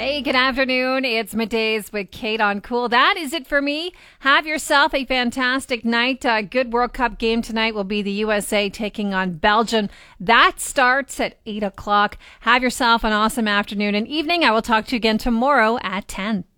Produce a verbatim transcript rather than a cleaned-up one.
Hey, good afternoon. It's Middays with Kate on Cool. That is it for me. Have yourself a fantastic night. A good World Cup game tonight will be the U S A taking on Belgium. That starts at eight o'clock. Have yourself an awesome afternoon and evening. I will talk to you again tomorrow at ten.